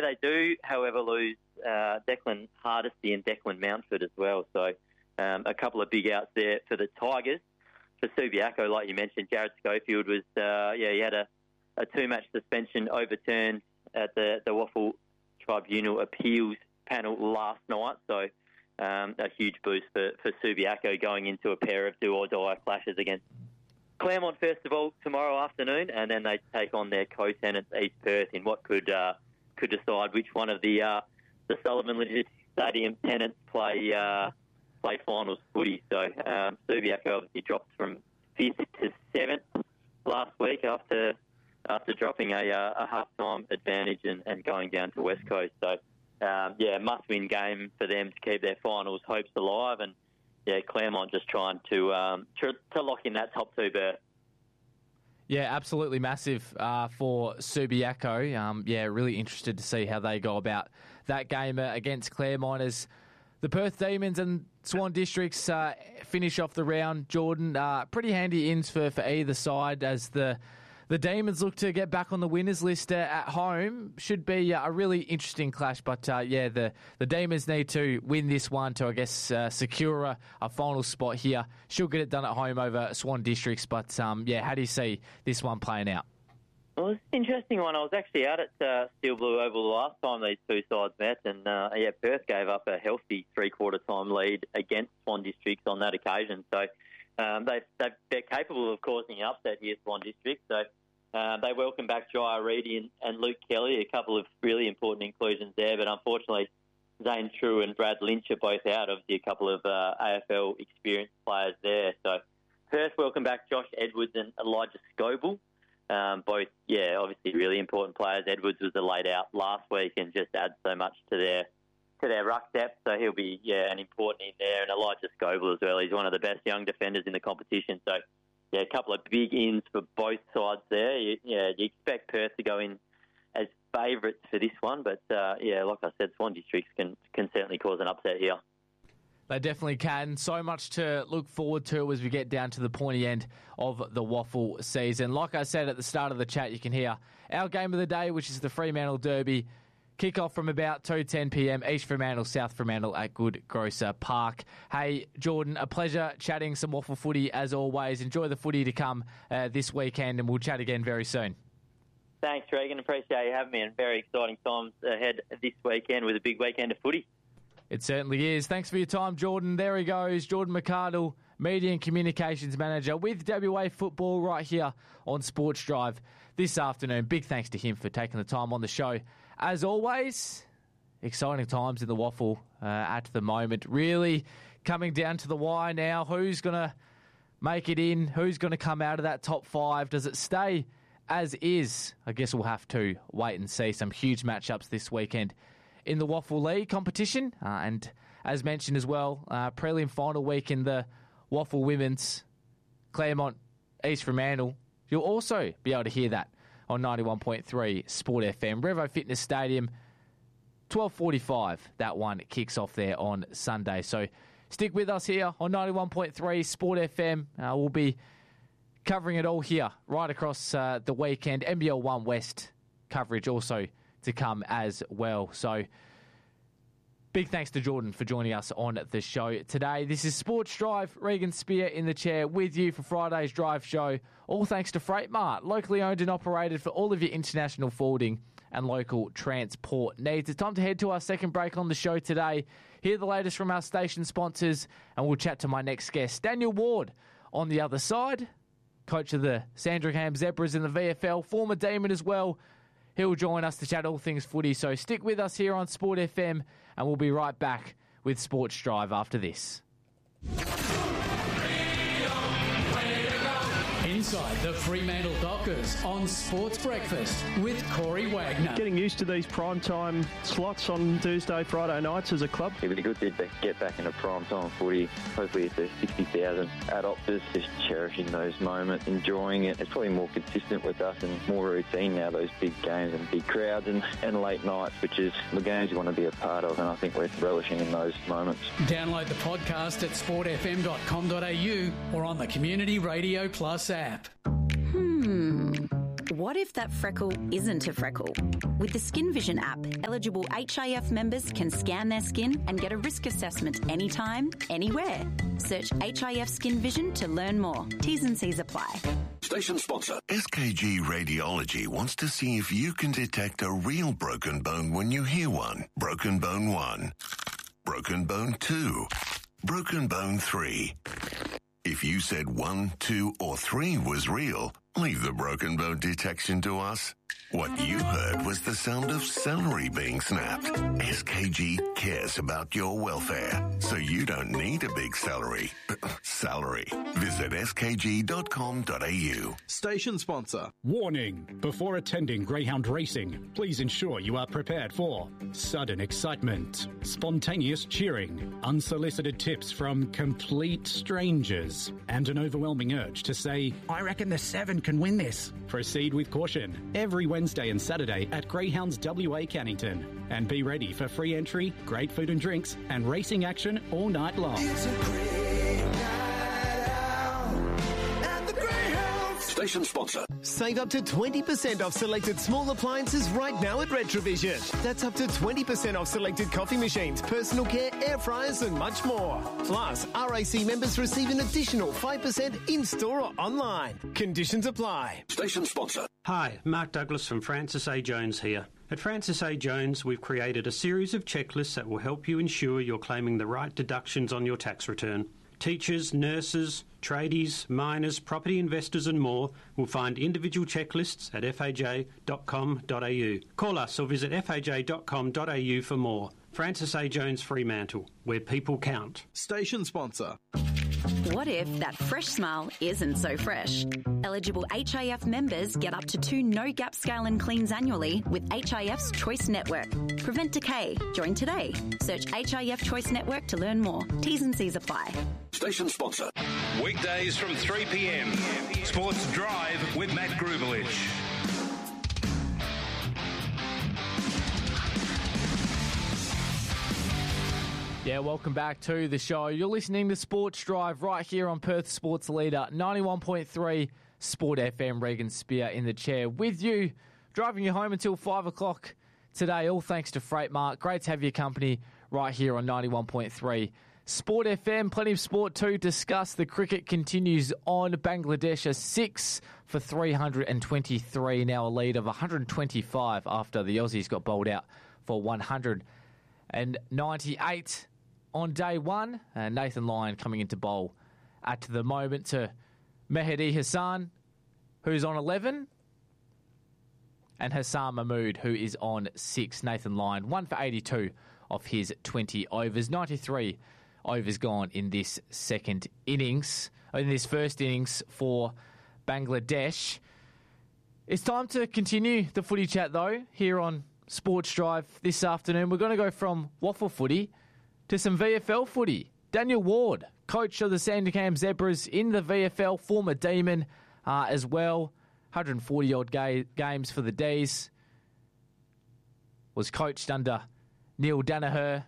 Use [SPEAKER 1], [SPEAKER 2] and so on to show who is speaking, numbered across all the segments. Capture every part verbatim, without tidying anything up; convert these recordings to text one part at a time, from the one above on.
[SPEAKER 1] they do, however, lose uh, Declan Hardesty and Declan Mountford as well. So um, a couple of big outs there for the Tigers. For Subiaco, like you mentioned, Jared Schofield was, uh, yeah, he had a, a two-match suspension overturned at the, the Waffle Tribunal Appeals panel last night. So um, a huge boost for, for Subiaco going into a pair of do-or-die clashes against Claremont, first of all, tomorrow afternoon, and then they take on their co-tenants, East Perth, in what could uh, could decide which one of the uh, the Sullivan Logistics Stadium tenants play uh, play finals footy. So um, Subiaco obviously dropped from fifth to seventh last week after after dropping a, uh, a half-time advantage and, and going down to West Coast. So, um, yeah, must-win game for them to keep their finals hopes alive, and yeah, Claremont just trying to um, to, to lock in that top two berth.
[SPEAKER 2] Yeah, absolutely massive uh, for Subiaco. Um, yeah, really interested to see how they go about that game uh, against Claremont as the Perth Demons and Swan Districts uh, finish off the round. Jordan, uh, pretty handy ins for, for either side as the the Demons look to get back on the winners list uh, at home. Should be uh, a really interesting clash, but uh, yeah, the, the Demons need to win this one to, I guess, uh, secure a, a final spot here. She'll get it done at home over Swan Districts, but um, yeah, how do you see this one playing out?
[SPEAKER 1] Well, it's an interesting one. I was actually out at uh, Steel Blue Oval the last time these two sides met, and uh, yeah, Perth gave up a healthy three-quarter time lead against Swan Districts on that occasion. So um, they, they, they're capable of causing an upset here, Swan Districts. So uh, they welcome back Jaya Reedy and, and Luke Kelly, a couple of really important inclusions there, but unfortunately Zane True and Brad Lynch are both out. Obviously a couple of uh, A F L experienced players there. So Perth welcome back Josh Edwards and Elijah Scoble. Um, both, yeah, obviously really important players. Edwards was a laid out last week and just adds so much to their to their ruck depth, so he'll be, yeah, an important in there. And Elijah Scoble as well. He's one of the best young defenders in the competition. So, yeah, a couple of big ins for both sides there. You, yeah, you expect Perth to go in as favourites for this one, but, uh, yeah, like I said, Swan Districts can, can certainly cause an upset here.
[SPEAKER 2] They definitely can. So much to look forward to as we get down to the pointy end of the Waffle season. Like I said at the start of the chat, you can hear our game of the day, which is the Fremantle Derby. Kick off from about two ten p.m. East Fremantle, South Fremantle at Good Grocer Park. Hey, Jordan, a pleasure chatting some Waffle footy as always. Enjoy the footy to come uh, this weekend, and we'll chat again very soon.
[SPEAKER 1] Thanks, Regan. Appreciate you having me, and very exciting times ahead this weekend with a big weekend of footy.
[SPEAKER 2] It certainly is. Thanks for your time, Jordan. There he goes, Jordan McArdle, Media and Communications Manager with W A Football right here on Sports Drive this afternoon. Big thanks to him for taking the time on the show. As always, exciting times in the Waffle uh, at the moment. Really coming down to the wire now. Who's going to make it in? Who's going to come out of that top five? Does it stay as is? I guess we'll have to wait and see. Some huge matchups this weekend in the Waffle League competition. Uh, and as mentioned as well, uh, prelim final week in the Waffle Women's, Claremont, East Fremantle. You'll also be able to hear that on ninety-one point three Sport F M. Revo Fitness Stadium, twelve forty-five. That one kicks off there on Sunday. So stick with us here on ninety-one point three Sport F M. Uh, we'll be covering it all here right across uh, the weekend. N B L one West coverage also to come as well. So big thanks to Jordan for joining us on the show today. This is Sports Drive. Regan Spear in the chair with you for Friday's Drive show. All thanks to Freight Mart, locally owned and operated for all of your international forwarding and local transport needs. It's time to head to our second break on the show today. Hear the latest from our station sponsors, and we'll chat to my next guest, Daniel Ward, on the other side. Coach of the Sandringham Zebras in the V F L, former Demon as well. He'll join us to chat all things footy, so stick with us here on Sport F M, and we'll be right back with Sports Drive after this.
[SPEAKER 3] Inside the Fremantle Dockers on Sports Breakfast with Corey Wagner.
[SPEAKER 4] Getting used to these primetime slots on Thursday, Friday nights as a club.
[SPEAKER 5] It'd be good to get back into primetime footy. Hopefully it's a sixty thousand adopters, just cherishing those moments, enjoying it. It's probably more consistent with us and more routine now, those big games and big crowds and, and late nights, which is the games you want to be a part of, and I think we're relishing in those moments.
[SPEAKER 3] Download the podcast at sport f m dot com dot a u or on the Community Radio Plus app.
[SPEAKER 6] Hmm. What if that freckle isn't a freckle? With the Skin Vision app, eligible H I F members can scan their skin and get a risk assessment anytime, anywhere. Search H I F Skin Vision to learn more. T's and C's apply.
[SPEAKER 7] Station sponsor. S K G Radiology wants to see if you can detect a real broken bone when you hear one. Broken bone one. Broken bone two. Broken bone three. If you said one, two, or three was real, leave the broken bone detection to us. What you heard was the sound of celery being snapped. S K G cares about your welfare, so you don't need a big salary. Salary. Visit s k g dot com dot a u.
[SPEAKER 8] Station sponsor.
[SPEAKER 9] Warning. Before attending greyhound racing, please ensure you are prepared for sudden excitement, spontaneous cheering, unsolicited tips from complete strangers, and an overwhelming urge to say, I reckon the seven can win this. Proceed with caution. Every Wednesday and Saturday at Greyhounds W A Cannington. And be ready for free entry, great food and drinks, and racing action all night long.
[SPEAKER 7] It's a great night out at the Greyhounds. Station sponsor.
[SPEAKER 10] Save up to twenty percent off selected small appliances right now at Retrovision. That's up to twenty percent off selected coffee machines, personal care, air fryers, and much more. Plus, R A C members receive an additional five percent in-store or online. Conditions apply.
[SPEAKER 7] Station sponsor.
[SPEAKER 11] Hi, Mark Douglas from Francis A. Jones here. At Francis A. Jones, we've created a series of checklists that will help you ensure you're claiming the right deductions on your tax return. Teachers, nurses, tradies, miners, property investors and more will find individual checklists at f a j dot com dot a u. Call us or visit f a j dot com dot a u for more. Francis A. Jones Fremantle, where people count.
[SPEAKER 8] Station sponsor.
[SPEAKER 6] What if that fresh smile isn't so fresh? Eligible H I F members get up to two no-gap scale and cleans annually with H I F's Choice Network. Prevent decay. Join today. Search H I F Choice Network to learn more. T's and C's apply.
[SPEAKER 7] Station sponsor.
[SPEAKER 12] Weekdays from three p m. Sports Drive with Matt Grubelich.
[SPEAKER 2] Yeah, welcome back to the show. You're listening to Sports Drive right here on Perth Sports Leader, ninety-one point three Sport F M. Regan Spear in the chair with you, driving you home until five o'clock today, all thanks to Freight Mart. Great to have your company right here on ninety-one point three Sport F M. Plenty of sport to discuss. The cricket continues on. Bangladesh are six for three hundred twenty-three, now a lead of one hundred twenty-five after the Aussies got bowled out for one hundred ninety-eight. On day one, uh, Nathan Lyon coming into bowl at the moment to Mehdi Hassan, who's on eleven, and Hassan Mahmood, who is on six. Nathan Lyon, one for eighty-two of his twenty overs. ninety-three overs gone in this second innings, in this first innings for Bangladesh. It's time to continue the footy chat, though, here on Sports Drive this afternoon. We're going to go from waffle footy to some V F L footy. Daniel Ward, coach of the Sandringham Zebras in the V F L, former Demon uh, as well. one hundred forty-odd ga- games for the D's. Was coached under Neil Danaher.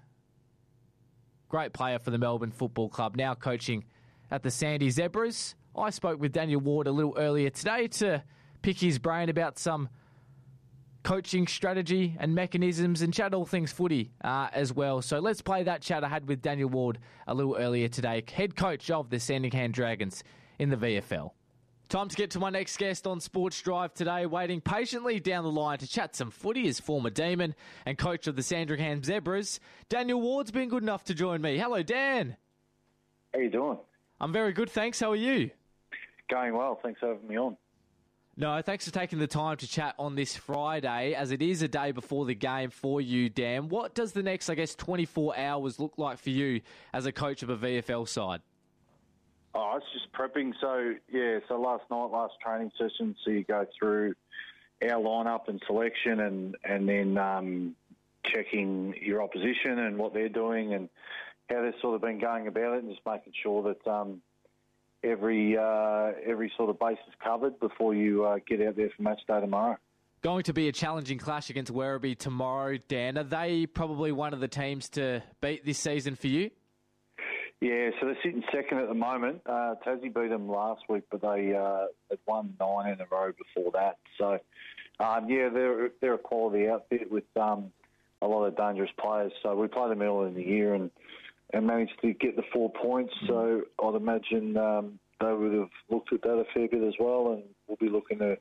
[SPEAKER 2] Great player for the Melbourne Football Club, now coaching at the Sandy Zebras. I spoke with Daniel Ward a little earlier today to pick his brain about some coaching strategy and mechanisms and chat all things footy uh, as well. So let's play that chat I had with Daniel Ward a little earlier today, head coach of the Sandringham Dragons in the V F L. Time to get to my next guest on Sports Drive today, waiting patiently down the line to chat some footy as former Demon and coach of the Sandringham Zebras. Daniel Ward's been good enough to join me. Hello, Dan.
[SPEAKER 13] How you doing?
[SPEAKER 2] I'm very good, thanks. How are you?
[SPEAKER 13] Going well. Thanks for having me on.
[SPEAKER 2] No, thanks for taking the time to chat on this Friday, as it is a day before the game for you, Dan. What does the next, I guess, twenty-four hours look like for you as a coach of a V F L side?
[SPEAKER 13] Oh, it's just prepping. So, yeah, so last night, last training session, so you go through our lineup and selection and, and then um, checking your opposition and what they're doing and how they've sort of been going about it and just making sure that um, every uh, every sort of base is covered before you uh, get out there for match day tomorrow.
[SPEAKER 2] Going to be a challenging clash against Werribee tomorrow, Dan. Are they probably one of the teams to beat this season for you?
[SPEAKER 13] Yeah, so they're sitting second at the moment. Uh, Tassie beat them last week, but they uh, had won nine in a row before that. So, um, yeah, they're they're a quality outfit with um, a lot of dangerous players. So we played them early in the year and, and managed to get the four points. So I'd imagine um, they would have looked at that a fair bit as well, and we'll be looking to,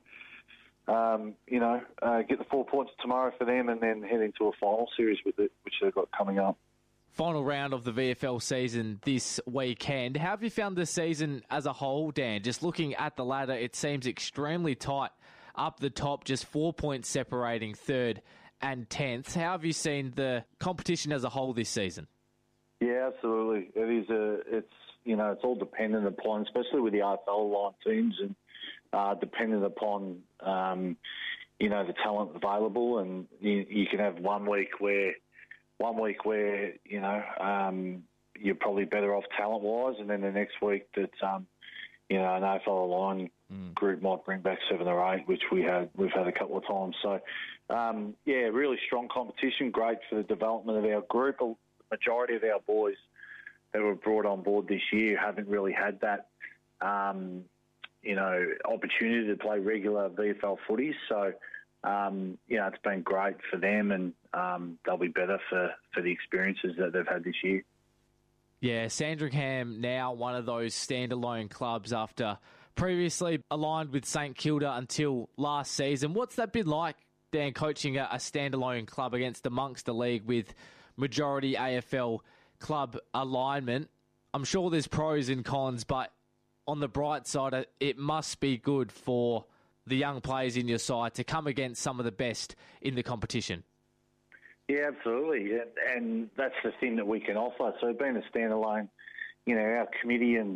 [SPEAKER 13] um, you know, uh, get the four points tomorrow for them and then head into a final series with it, which they've got coming up.
[SPEAKER 2] Final round of the V F L season this weekend. How have you found the season as a whole, Dan? Just looking at the ladder, it seems extremely tight up the top, just four points separating third and tenth. How have you seen the competition as a whole this season?
[SPEAKER 13] Yeah, absolutely. It is a, it's, you know, it's all dependent upon, especially with the R F L line teams, and uh, dependent upon, um, you know, the talent available. And you, you can have one week where, One week where, you know, um, you're probably better off talent-wise, and then the next week that, um, you know, an A F L line mm. group might bring back seven or eight, which we had, we've had a couple of times. So, um, yeah, really strong competition, great for the development of our group. A majority of our boys that were brought on board this year haven't really had that, um, you know, opportunity to play regular V F L footy. So, Um, you know, it's been great for them, and um, they'll be better for, for the experiences that they've had this year.
[SPEAKER 2] Yeah, Sandringham now one of those standalone clubs after previously aligned with St Kilda until last season. What's that been like, Dan, coaching a, a standalone club against amongst the league with majority A F L club alignment? I'm sure there's pros and cons, but on the bright side, it must be good for the young players in your side to come against some of the best in the competition.
[SPEAKER 13] Yeah, absolutely. And, and that's the thing that we can offer. So being a standalone, you know, our committee and,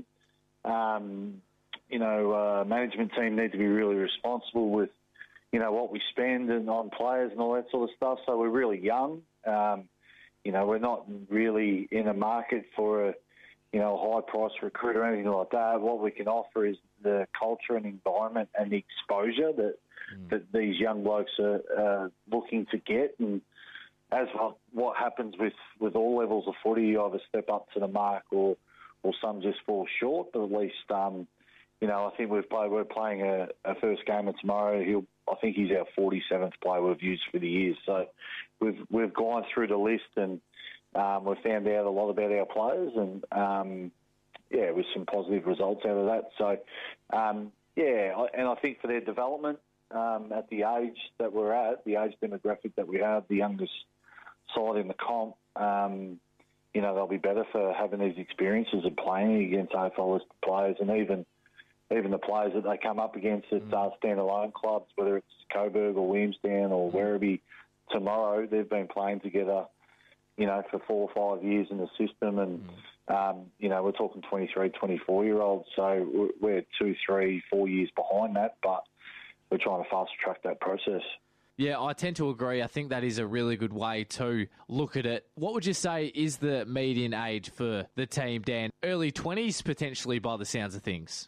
[SPEAKER 13] um, you know, uh, management team need to be really responsible with, you know, what we spend and on players and all that sort of stuff. So we're really young. Um, you know, we're not really in a market for a, you know, a high-price recruit or anything like that. What we can offer is the culture and environment and the exposure that mm. that these young blokes are uh, looking to get. And as what, what happens with, with all levels of footy, you either step up to the mark or or some just fall short. But at least, um, you know, I think we've played, we're playing a, a first gamer tomorrow. He'll, I think he's our forty-seventh player we've used for the year. So we've we've gone through the list and um, we've found out a lot about our players, and um, yeah, with some positive results out of that. So, um, yeah, and I think for their development um, at the age that we're at, the age demographic that we have, the youngest side in the comp, um, you know, they'll be better for having these experiences of playing against A F L-listed players, and even even the players that they come up against at uh, standalone clubs, whether it's Coburg or Williamstown or Werribee tomorrow, they've been playing together, you know, for four or five years in the system. And, mm. um, you know, we're talking twenty-three, twenty-four-year-olds. So we're two, three, four years behind that, but we're trying to fast-track that process.
[SPEAKER 2] Yeah, I tend to agree. I think that is a really good way to look at it. What would you say is the median age for the team, Dan? Early twenties, potentially, by the sounds of things.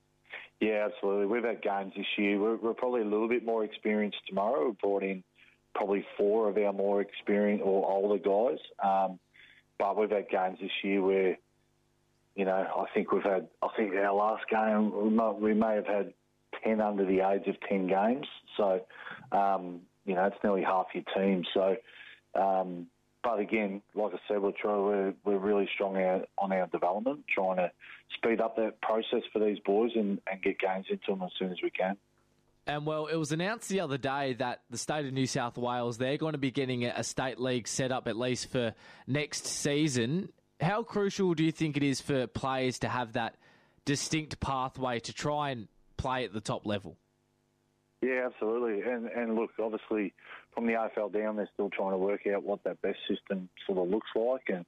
[SPEAKER 13] Yeah, absolutely. We've had games this year. We're, we're probably a little bit more experienced tomorrow. We've brought in probably four of our more experienced or older guys. Um, but we've had games this year where, you know, I think we've had, I think our last game, we may, we may have had ten under the age of ten games. So, um, you know, it's nearly half your team. So, um, but again, like I said, we're, trying, we're, we're really strong out on our development, trying to speed up that process for these boys and, and get games into them as soon as we can.
[SPEAKER 2] And, well, it was announced the other day that the state of New South Wales, they're going to be getting a state league set up at least for next season. How crucial do you think it is for players to have that distinct pathway to try and play at the top level?
[SPEAKER 13] Yeah, absolutely. And, and look, obviously, from the A F L down, they're still trying to work out what that best system sort of looks like. And,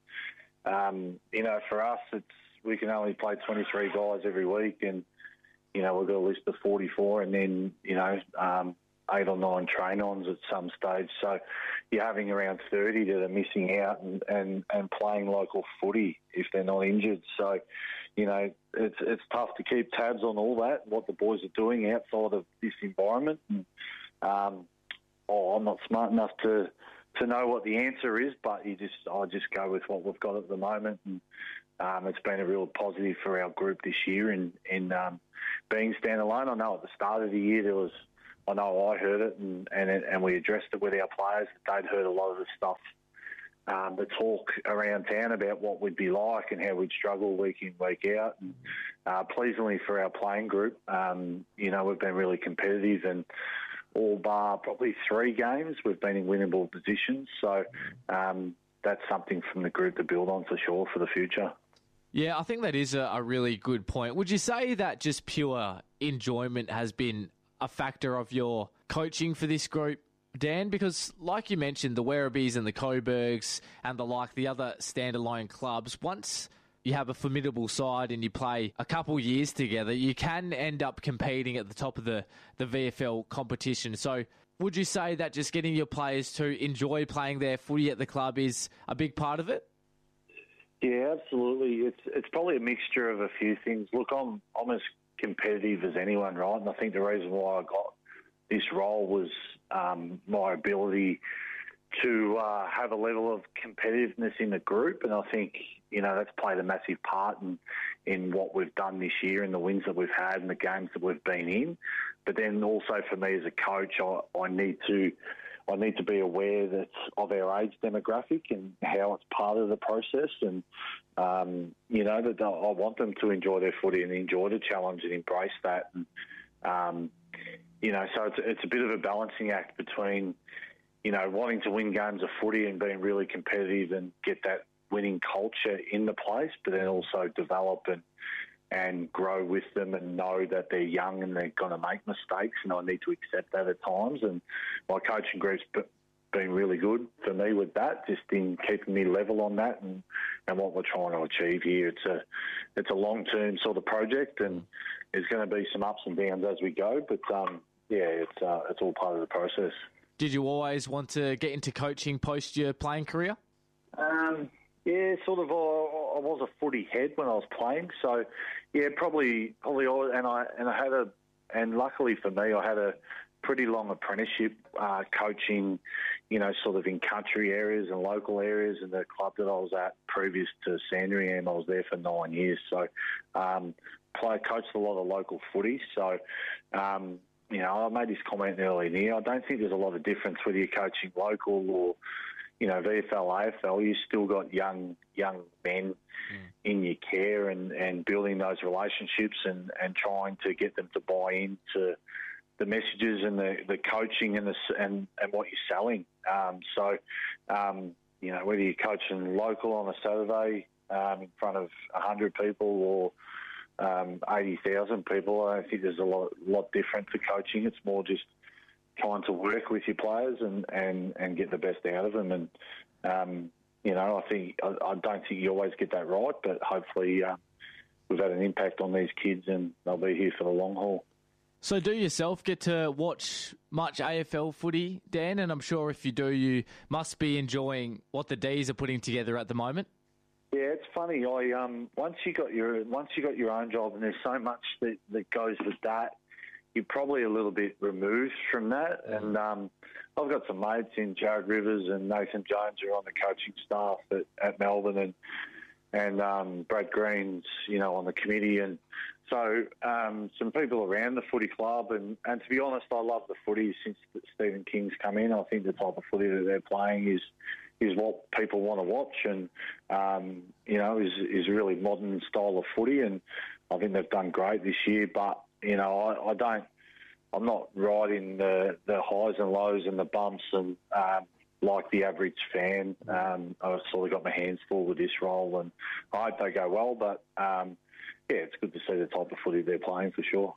[SPEAKER 13] um, you know, for us, it's we can only play twenty-three guys every week, and, you know, we've got a list of forty-four, and then, you know, um, eight or nine train-ons at some stage. So you're having around thirty that are missing out and, and, and playing local footy if they're not injured. So, you know, it's it's tough to keep tabs on all that, what the boys are doing outside of this environment. And, um, oh, I'm not smart enough to, to know what the answer is, but you just I just go with what we've got at the moment, and um, it's been a real positive for our group this year in in um, being standalone. I know at the start of the year there was, I know I heard it, and and, and we addressed it with our players. They'd heard a lot of the stuff, um, the talk around town about what we'd be like and how we'd struggle week in, week out. And uh, pleasingly for our playing group, um, you know, we've been really competitive, and all bar probably three games, we've been in winnable positions. So um, that's something from the group to build on for sure for the future.
[SPEAKER 2] Yeah, I think that is a, a really good point. Would you say that just pure enjoyment has been a factor of your coaching for this group, Dan? Because like you mentioned, the Werribes and the Coburgs and the like, the other standalone clubs, once you have a formidable side and you play a couple years together, you can end up competing at the top of the, the V F L competition. So would you say that just getting your players to enjoy playing their footy at the club is a big part of it?
[SPEAKER 13] Yeah, absolutely. It's it's probably a mixture of a few things. Look, I'm I'm as competitive as anyone, right? And I think the reason why I got this role was um, my ability to uh, have a level of competitiveness in the group, and I think, you know, that's played a massive part in, in what we've done this year and the wins that we've had and the games that we've been in. But then also for me as a coach, I, I need to I need to be aware that of our age demographic and how it's part of the process, and um, you know, that I want them to enjoy their footy and enjoy the challenge and embrace that. And, um, you know, so it's it's a bit of a balancing act between, you know, wanting to win games of footy and being really competitive and get that winning culture in the place, but then also develop and and grow with them and know that they're young and they're going to make mistakes, and I need to accept that at times. And my coaching group's been really good for me with that, just in keeping me level on that and, and what we're trying to achieve here. It's a it's a long-term sort of project, and there's going to be some ups and downs as we go, but um, yeah, it's uh, it's all part of the process.
[SPEAKER 2] Did you always want to get into coaching post your playing career?
[SPEAKER 13] Um, yeah, sort of. I, I was a footy head when I was playing, so yeah, probably, probably. And I and I had a, and luckily for me, I had a pretty long apprenticeship uh, coaching, you know, sort of in country areas and local areas. And the club that I was at previous to Sandringham, I was there for nine years. So, um, play coached a lot of local footy. So. Um, You know, I made this comment earlier in the year. I don't think there's a lot of difference whether you're coaching local or, you know, V F L, A F L. You've still got young young men mm. in your care, and, and building those relationships and, and trying to get them to buy into the messages and the, the coaching and the and, and what you're selling. Um, so, um, you know, whether you're coaching local on a Saturday um, in front of one hundred people or Um, eighty thousand people, I don't think there's a lot, lot different to coaching. It's more just trying to work with your players and, and, and get the best out of them. And, um, you know, I think I, I don't think you always get that right, but hopefully uh, we've had an impact on these kids and they'll be here for the long haul.
[SPEAKER 2] So do you yourself get to watch much A F L footy, Dan? And I'm sure if you do, you must be enjoying what the D's are putting together at the moment.
[SPEAKER 13] Yeah, it's funny. I um once you got your once you got your own job, and there's so much that, that goes with that, you're probably a little bit removed from that. And um, I've got some mates in Jared Rivers and Nathan Jones who are on the coaching staff at, at Melbourne, and and um, Brad Green's, you know, on the committee, and so um, some people around the footy club. And, and to be honest, I love the footy since Stephen King's come in. I think the type of footy that they're playing is. is what people want to watch, and um, you know, is is really modern style of footy, and I think they've done great this year. But you know, I, I don't, I'm not riding the the highs and lows and the bumps, and um, like the average fan, um, I've sort of got my hands full with this role, and I hope they go well. But um, yeah, it's good to see the type of footy they're playing for sure.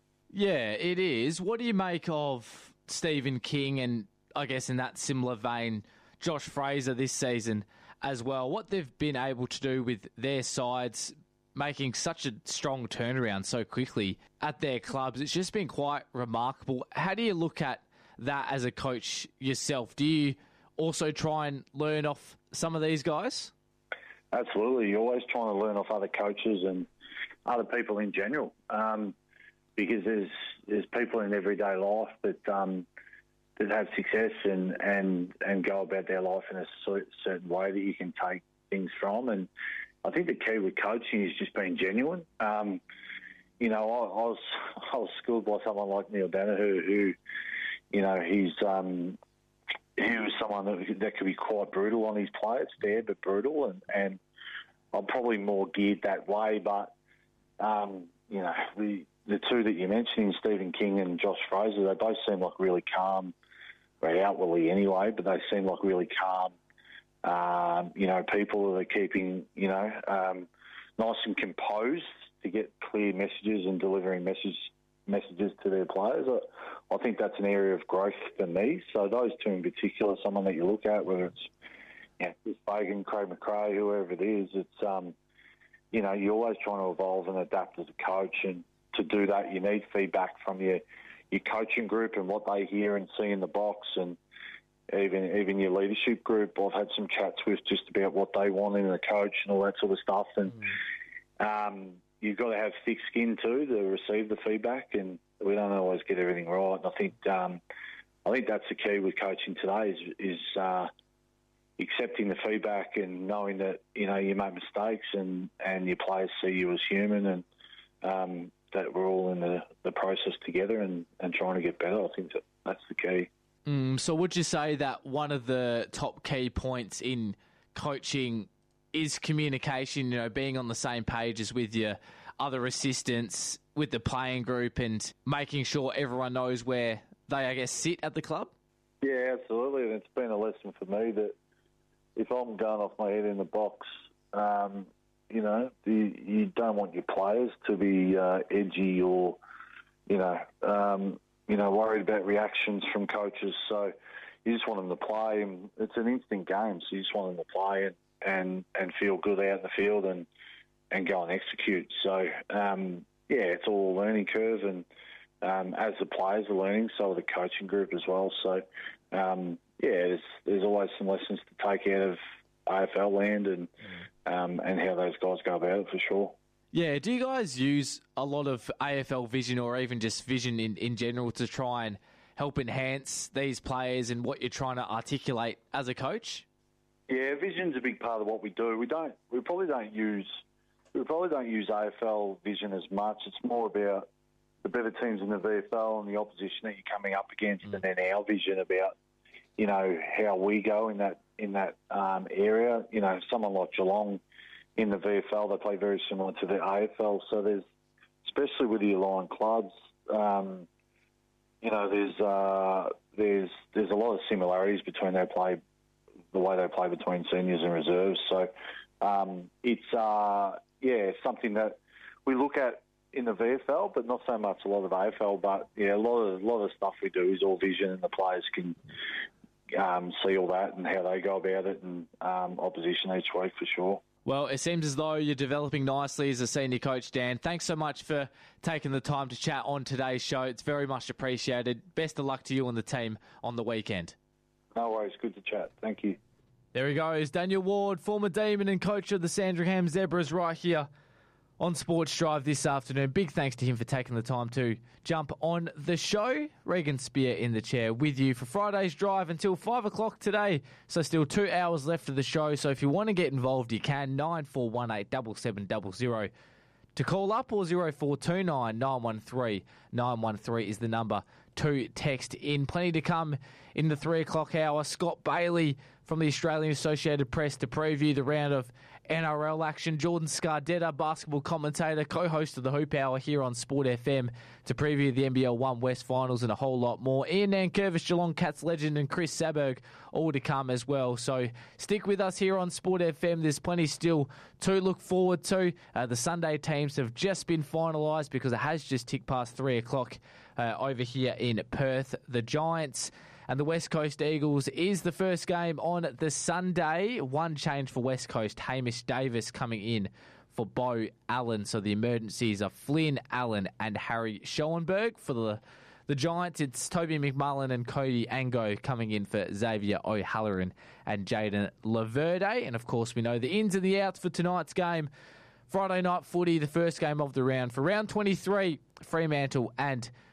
[SPEAKER 2] Yeah, it is. What do you make of Stephen King, and I guess in that similar vein, Josh Fraser this season as well? What they've been able to do with their sides, making such a strong turnaround so quickly at their clubs, it's just been quite remarkable. How do you look at that as a coach yourself? Do you also try and learn off some of these guys?
[SPEAKER 13] Absolutely. You're always trying to learn off other coaches and other people in general, um, because there's there's people in everyday life that um, that have success and, and, and go about their life in a certain way that you can take things from. And I think the key with coaching is just being genuine. Um, you know, I, I was I was schooled by someone like Neil Danaher, who, you know, he's um, he was someone that, that could be quite brutal on his players, fair but brutal, and, and I'm probably more geared that way. But um, you know, the the two that you mentioned, Stephen King and Josh Fraser, they both seem like really calm, very outwardly anyway, but they seem like really calm. Um, you know, people that are keeping, you know, um, nice and composed to get clear messages and delivering message, messages to their players. I, I think that's an area of growth for me. So those two in particular, someone that you look at, whether it's you know, Chris Fagan, Craig McRae, whoever it is, it's, um, you know, you're always trying to evolve and adapt as a coach. And to do that, you need feedback from your, your coaching group and what they hear and see in the box, and even even your leadership group. I've had some chats with just about what they want in a coach and all that sort of stuff. And mm. um, you've got to have thick skin too to receive the feedback, and we don't always get everything right. And I think um, I think that's the key with coaching today is, is uh, accepting the feedback and knowing that you know you make mistakes and, and your players see you as human, and um, that we're all in the, the process together and, and trying to get better. I think that that's the key.
[SPEAKER 2] Mm, so would you say that one of the top key points in coaching is communication, you know, being on the same page as with your other assistants, with the playing group, and making sure everyone knows where they, I guess, sit at the club?
[SPEAKER 13] Yeah, absolutely. And it's been a lesson for me that if I'm going off my head in the box, um, you know, you, you don't want your players to be uh, edgy or, you know, um, you know, worried about reactions from coaches. So you just want them to play. And it's an instant game, so you just want them to play and, and, and feel good out in the field and, and go and execute. So, um, yeah, it's all a learning curve. And um, as the players are learning, so are the coaching group as well. So, um, yeah, there's, there's always some lessons to take out of A F L land and um, and how those guys go about it for sure.
[SPEAKER 2] Yeah, do you guys use a lot of A F L vision or even just vision in, in general to try and help enhance these players and what you're trying to articulate as a coach?
[SPEAKER 13] Yeah, vision's a big part of what we do. We don't, we probably don't use, we probably don't use A F L vision as much. It's more about the better teams in the V F L and the opposition that you're coming up against, mm. and then our vision about, you know, how we go in that in that um, area. You know, someone like Geelong in the V F L, they play very similar to the A F L. So there's, especially with the aligned clubs, um, you know, there's uh, there's there's a lot of similarities between their play, the way they play between seniors and reserves. So um, it's uh, yeah, something that we look at in the V F L, but not so much a lot of A F L. But yeah, a lot of a lot of stuff we do is all vision, and the players can um, see all that and how they go about it, and um, opposition each week for sure.
[SPEAKER 2] Well, it seems as though you're developing nicely as a senior coach, Dan. Thanks so much for taking the time to chat on today's show. It's very much appreciated. Best of luck to you and the team on the weekend.
[SPEAKER 13] No worries. Good to chat. Thank you.
[SPEAKER 2] There he goes. Daniel Ward, former Demon and coach of the Sandringham Zebras, right here on Sports Drive this afternoon. Big thanks to him for taking the time to jump on the show. Regan Spear in the chair with you for Friday's Drive until five o'clock today. So still two hours left of the show. So if you want to get involved, you can. nine four one eight, seven seven zero zero to call up, or zero four two nine, nine one three, nine one three is the number to text in. Plenty to come in the three o'clock hour. Scott Bailey from the Australian Associated Press to preview the round of N R L action. Jordan Scardetta, basketball commentator, co-host of the Hoop Hour here on Sport F M to preview the N B L One West Finals and a whole lot more. Ian Nankervis, Geelong Cats legend, and Chris Saberg all to come as well. So stick with us here on Sport F M. There's plenty still to look forward to. Uh, the Sunday teams have just been finalised because it has just ticked past three o'clock uh, over here in Perth. The Giants and the West Coast Eagles is the first game on the Sunday. One change for West Coast. Hamish Davis coming in for Bo Allen. So the emergencies are Flynn Allen and Harry Schoenberg. For the the Giants, it's Toby McMullen and Cody Ango coming in for Xavier O'Halloran and Jaden Laverde. And of course, we know the ins and the outs for tonight's game. Friday night footy, the first game of the round. For round twenty-three, Fremantle and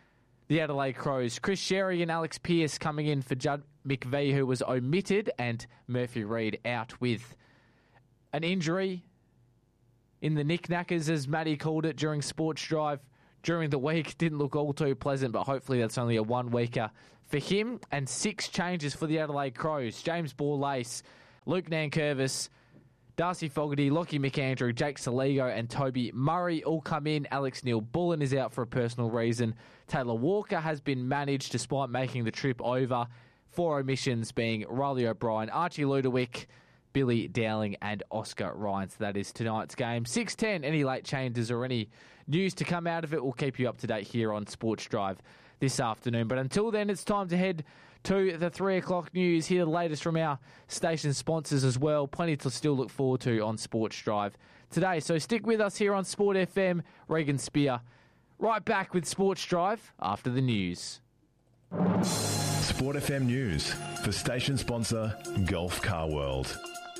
[SPEAKER 2] the Adelaide Crows. Chris Sherry and Alex Pearce coming in for Judd McVie, who was omitted, and Murphy Reid out with an injury in the knickknackers, as Matty called it during Sports Drive during the week. Didn't look all too pleasant, but hopefully that's only a one-weeker for him. And six changes for the Adelaide Crows. James Borlase, Luke Nankervis, Darcy Fogarty, Lockie McAndrew, Jake Saligo and Toby Murray all come in. Alex Neil-Bullen is out for a personal reason. Taylor Walker has been managed despite making the trip over. Four omissions being Riley O'Brien, Archie Ludowick, Billy Dowling and Oscar Ryan. So that is tonight's game. six ten, any late changes or any news to come out of it, we'll keep you up to date here on Sports Drive this afternoon. But until then, it's time to head to the three o'clock news. Hear the latest from our station sponsors as well. Plenty to still look forward to on Sports Drive today. So stick with us here on Sport F M. Regan Spear right back with Sports Drive after the news.
[SPEAKER 14] Sport F M News for station sponsor Gulf Car World.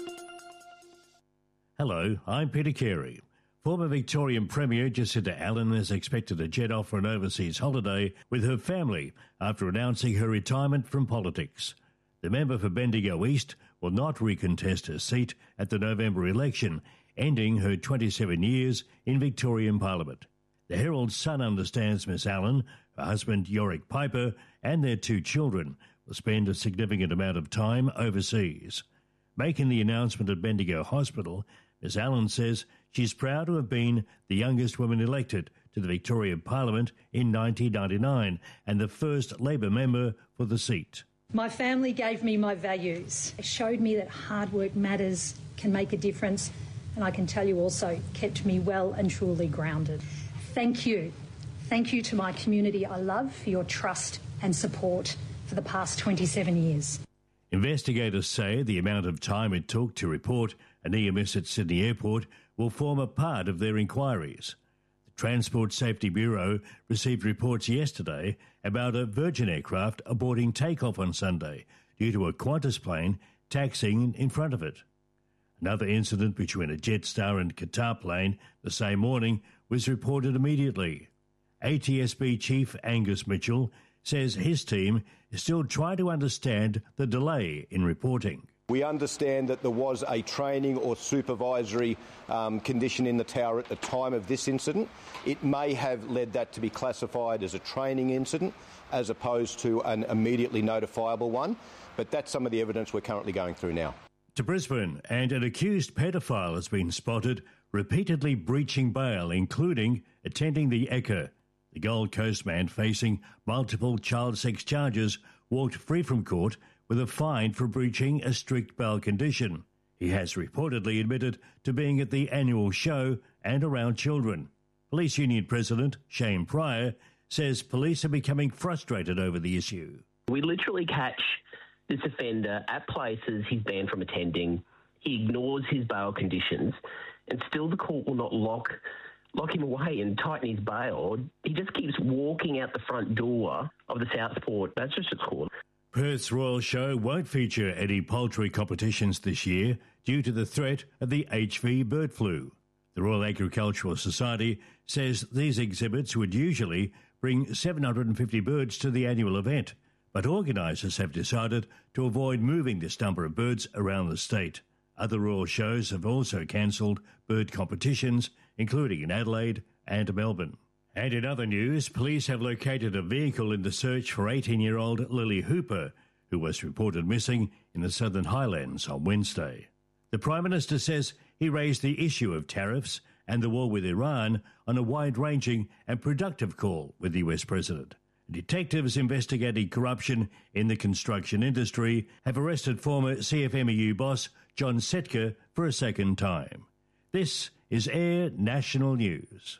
[SPEAKER 15] Hello, I'm Peter Carey. Former Victorian Premier Jacinta Allen is expected to jet off for an overseas holiday with her family after announcing her retirement from politics. The member for Bendigo East will not recontest her seat at the November election, ending her twenty-seven years in Victorian Parliament. The Herald Sun understands Miss Allen, her husband Yorick Piper, and their two children will spend a significant amount of time overseas. Making the announcement at Bendigo Hospital, Miss Allen says she's proud to have been the youngest woman elected to the Victorian Parliament in nineteen ninety-nine and the first Labor member for the seat.
[SPEAKER 16] My family gave me my values. It showed me that hard work matters, can make a difference, and I can tell you also kept me well and truly grounded. Thank you. Thank you to my community I love for your trust and support for the past twenty-seven years.
[SPEAKER 15] Investigators say the amount of time it took to report a near miss at Sydney Airport will form a part of their inquiries. The Transport Safety Bureau received reports yesterday about a Virgin aircraft aborting takeoff on Sunday due to a Qantas plane taxiing in front of it. Another incident between a Jetstar and Qatar plane the same morning was reported immediately. A T S B Chief Angus Mitchell says his team is still trying to understand the delay in reporting.
[SPEAKER 17] We understand that there was a training or supervisory um, condition in the tower at the time of this incident. It may have led that to be classified as a training incident as opposed to an immediately notifiable one, but that's some of the evidence we're currently going through now.
[SPEAKER 15] To Brisbane, and an accused pedophile has been spotted repeatedly breaching bail, including attending the Ekka. The Gold Coast man facing multiple child sex charges walked free from court with a fine for breaching a strict bail condition. He has reportedly admitted to being at the annual show and around children. Police Union President Shane Pryor says police are becoming frustrated over the issue.
[SPEAKER 18] We literally catch this offender at places he's banned from attending. He ignores his bail conditions, and still the court will not lock lock him away and tighten his bail. He just keeps walking out the front door of the Southport Magistrates Court.
[SPEAKER 15] Perth's Royal Show won't feature any poultry competitions this year due to the threat of the H V bird flu. The Royal Agricultural Society says these exhibits would usually bring seven hundred fifty birds to the annual event, but organisers have decided to avoid moving this number of birds around the state. Other Royal shows have also cancelled bird competitions, including in Adelaide and Melbourne. And in other news, police have located a vehicle in the search for eighteen-year-old Lily Hooper, who was reported missing in the Southern Highlands on Wednesday. The Prime Minister says he raised the issue of tariffs and the war with Iran on a wide-ranging and productive call with the U S President. Detectives investigating corruption in the construction industry have arrested former C F M E U boss John Setka for a second time. This is Air National News.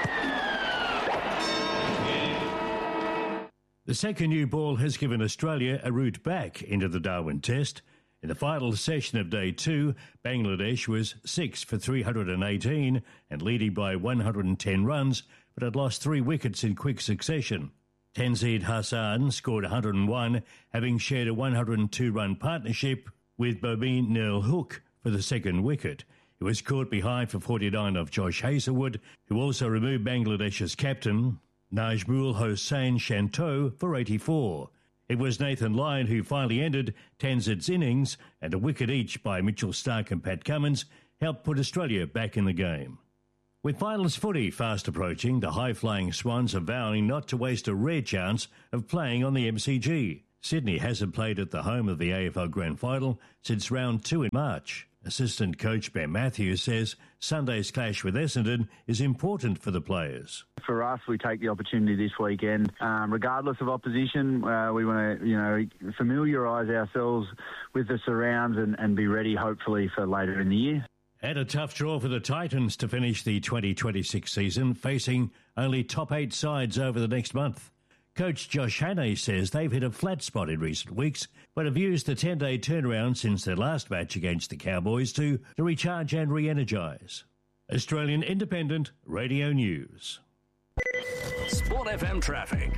[SPEAKER 15] The second new ball has given Australia a route back into the Darwin Test. In the final session of day two, Bangladesh was six for three hundred eighteen and leading by one hundred ten runs, but had lost three wickets in quick succession. Tenzid Hassan scored one hundred one, having shared a one hundred two run partnership with Bobine Neil Hook for the second wicket. He was caught behind for forty-nine of Josh Hazlewood, who also removed Bangladesh's captain. Najmul Hossain Shanto for eighty-four. It was Nathan Lyon who finally ended Tanzid's innings, and a wicket each by Mitchell Starc and Pat Cummins helped put Australia back in the game. With finals footy fast approaching, the high-flying Swans are vowing not to waste a rare chance of playing on the M C G. Sydney hasn't played at the home of the A F L Grand Final since round two in March. Assistant coach Ben Matthews says Sunday's clash with Essendon is important for the players.
[SPEAKER 19] For us, we take the opportunity this weekend, um, regardless of opposition. Uh, we want to, you know, familiarise ourselves with the surrounds and, and be ready, hopefully, for later in the year.
[SPEAKER 15] And a tough draw for the Titans to finish the twenty twenty-six season, facing only top eight sides over the next month. Coach Josh Hannay says they've hit a flat spot in recent weeks, but have used the ten-day turnaround since their last match against the Cowboys to, to recharge and re-energise. Australian Independent Radio News.
[SPEAKER 12] Sport F M traffic.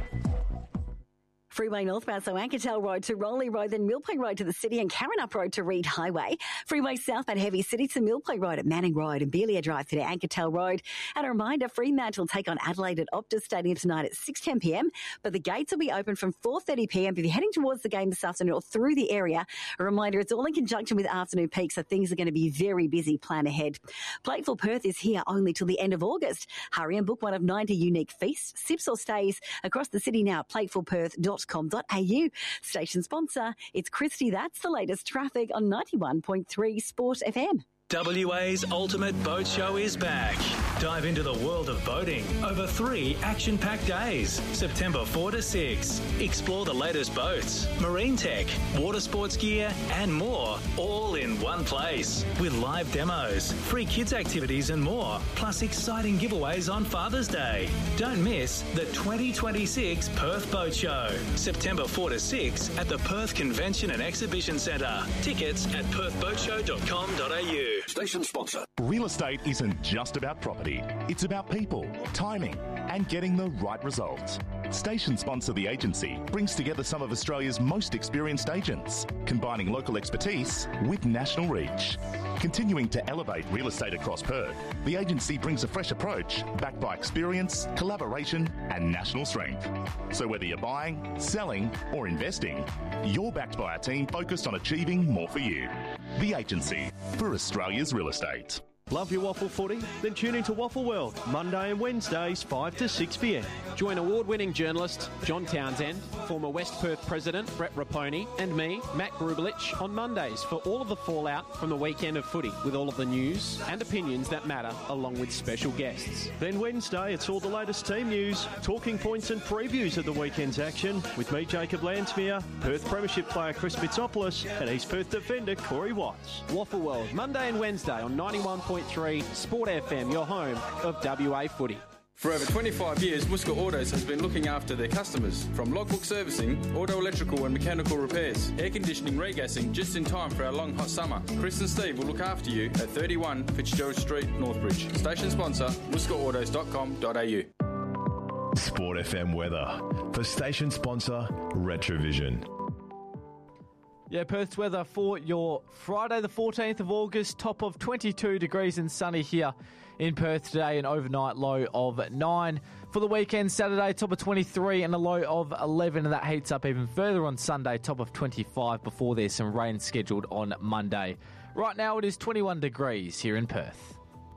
[SPEAKER 20] Freeway northbound, so Ankertel Road to Rowley Road, then Millpoint Road to the city and Karrinyup Road to Reed Highway. Freeway southbound Heavy City to Millpoint Road at Manning Road and Belia Drive to the Ankertel Road. And a reminder, Fremantle will take on Adelaide at Optus Stadium tonight at six ten p m, but the gates will be open from four thirty p m if you're heading towards the game this afternoon or through the area. A reminder, it's all in conjunction with afternoon peak, so things are going to be very busy. Plan ahead. Plateful Perth is here only till the end of August. Hurry and book one of ninety unique feasts, sips or stays across the city now at plateful perth dot com dot a u. Station sponsor, it's Christy. That's the latest traffic on ninety-one point three Sport F M.
[SPEAKER 21] W A's Ultimate Boat Show is back. Dive into the world of boating over three action-packed days, September fourth to sixth. Explore the latest boats, marine tech, water sports gear, and more, all in one place. With live demos, free kids activities and more, plus exciting giveaways on Father's Day. Don't miss the twenty twenty-six Perth Boat Show, September fourth to sixth at the Perth Convention and Exhibition Centre. Tickets at perth boat show dot com dot a u.
[SPEAKER 22] Station sponsor. Real estate isn't just about property. It's about people, timing, and getting the right results. Station sponsor The Agency brings together some of Australia's most experienced agents, combining local expertise with national reach. Continuing to elevate real estate across Perth, The Agency brings a fresh approach backed by experience, collaboration, and national strength. So whether you're buying, selling, or investing, you're backed by a team focused on achieving more for you. The Agency, for Australia's real estate.
[SPEAKER 4] Love your waffle footy? Then tune into Waffle World, Monday and Wednesdays, five to six p m.
[SPEAKER 23] Join award-winning journalist John Townsend, former West Perth President Brett Raponi, and me, Matt Grubelich, on Mondays for all of the fallout from the weekend of footy, with all of the news and opinions that matter, along with special guests.
[SPEAKER 4] Then Wednesday, it's all the latest team news, talking points and previews of the weekend's action, with me, Jacob Lansmere, Perth Premiership player Chris Mitsopoulos, and East Perth defender Corey Watts.
[SPEAKER 23] Waffle World, Monday and Wednesday on ninety-one point three Sport F M, your home of W A footy.
[SPEAKER 24] For over twenty-five years, Muska Autos has been looking after their customers. From logbook servicing, auto electrical and mechanical repairs, air conditioning, regassing, just in time for our long hot summer. Chris and Steve will look after you at thirty-one Fitzgerald Street, Northbridge. Station sponsor, muska autos dot com dot a u.
[SPEAKER 14] Sport F M weather for station sponsor Retrovision.
[SPEAKER 2] Yeah, Perth's weather for your Friday the fourteenth of August, top of twenty-two degrees and sunny here in Perth today, an overnight low of nine. For the weekend, Saturday, top of twenty-three and a low of eleven, and that heats up even further on Sunday, top of twenty-five, before there's some rain scheduled on Monday. Right now it is twenty-one degrees here in Perth.